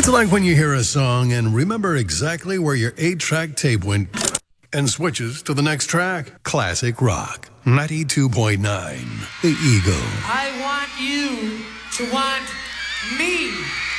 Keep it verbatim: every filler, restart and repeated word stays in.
It's like when you hear a song and remember exactly where your eight-track tape went and switches to the next track. Classic Rock, ninety-two point nine, The Eagle. I want you to want me.